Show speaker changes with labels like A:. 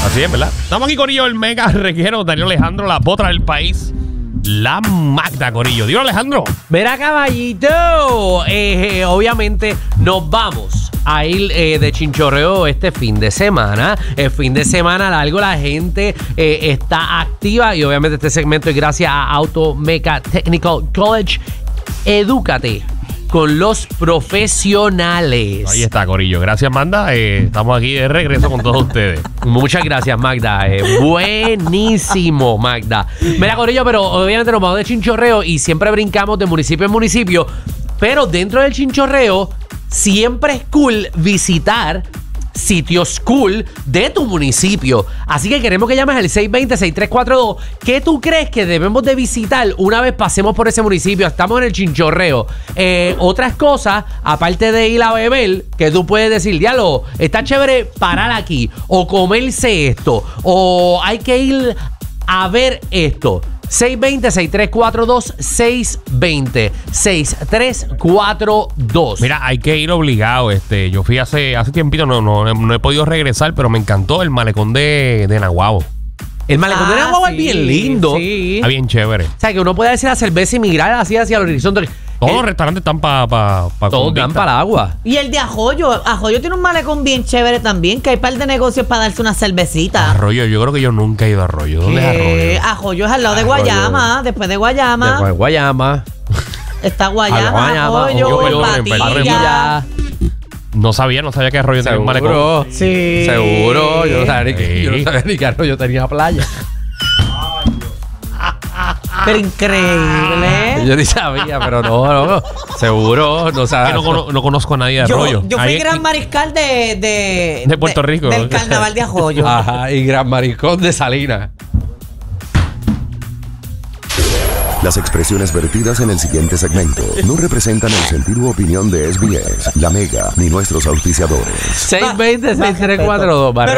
A: Así es, ¿verdad? Estamos aquí, Corillo, el mega reguero, Daniel Alejandro, la potra del país, la Magda, Corillo. Dilo, Alejandro.
B: Mira, caballito, obviamente nos vamos a ir de chinchorreo este fin de semana. El fin de semana largo, la gente está activa y obviamente este segmento es gracias a Automeca Technical College. Edúcate con los profesionales.
A: Ahí está, Corillo. Gracias, Magda. Estamos aquí de regreso con todos ustedes.
B: Muchas gracias, Magda. Buenísimo, Magda. Mira, Corillo, pero obviamente nos vamos de chinchorreo y siempre brincamos de municipio en municipio. Pero dentro del chinchorreo siempre es cool visitar sitios cool de tu municipio. Así que queremos que llames al 620-6342. ¿Qué tú crees que debemos de visitar una vez pasemos por ese municipio? Estamos en el chinchorreo. Otras cosas, aparte de ir a beber, que tú puedes decir, diálogo, está chévere parar aquí, o comerse esto, o hay que ir a ver esto. 620-6342, 620-6342.
A: Mira, hay que ir obligado. Yo fui hace tiempito, no he podido regresar, pero me encantó el malecón de Naguabo.
B: El malecón de Naguabo es bien lindo.
C: Sí.
A: Está bien chévere.
B: O sea, que uno puede hacer la cerveza y migrar así hacia el horizonte.
A: Todos los restaurantes están para
B: Todos dan para el agua.
C: Y el de Ajoyo. Ajoyo tiene un malecón bien chévere también, que hay par de negocios para darse una cervecita.
A: Arroyo, yo creo que yo nunca he ido a Arroyo. ¿Dónde es Arroyo?
C: Ajoyo es al lado de
A: Arroyo.
C: Guayama, después de Guayama.
B: Después Guayama.
C: Está Guayama,
B: Guayama,
C: Ajoyo,
A: perdón,
C: Patilla.
A: No sabía que Arroyo tenía un malecón.
B: Seguro.
C: Sí.
B: Seguro. Yo no sabía
A: Sí.
B: ni que Arroyo tenía playa.
C: Pero increíble.
B: Yo ni sabía, pero no. Seguro. No
A: Que
B: sabía.
A: no conozco a nadie de Arroyo.
C: Yo fui
A: Ahí-
C: gran mariscal
A: De Puerto Rico.
C: Del carnaval de Ajoyo.
B: Ajá, y Gran Maricón de Salinas.
D: Las expresiones vertidas en el siguiente segmento no representan el sentido u opinión de SBS, La Mega, ni nuestros auspiciadores.
B: 620-6342.